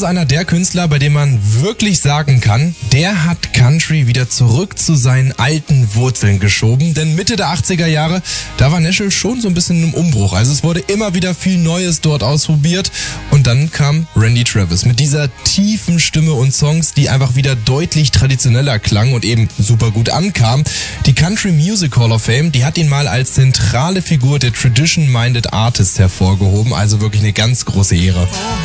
ist einer der Künstler, bei dem man wirklich sagen kann, der hat Country wieder zurück zu seinen alten Wurzeln geschoben. Denn Mitte der 80er Jahre, da war Nashville schon so ein bisschen im Umbruch. Also es wurde immer wieder viel Neues dort ausprobiert. Und dann kam Randy Travis mit dieser tiefen Stimme und Songs, die einfach wieder deutlich traditioneller klangen und eben super gut ankamen. Die Country Music Hall of Fame, die hat ihn mal als zentrale Figur der Tradition-Minded Artists hervorgehoben. Also wirklich eine ganz große Ehre.